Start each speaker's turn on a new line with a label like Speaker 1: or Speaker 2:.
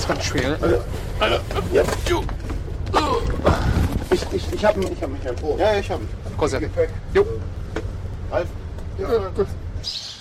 Speaker 1: ist ganz schwer.
Speaker 2: Ja. Ich hab mich. Oh. Ja, ich hab ihn.
Speaker 1: Korsett.
Speaker 2: Gepäck.
Speaker 1: Jo.
Speaker 2: Ralf? Ja, gut.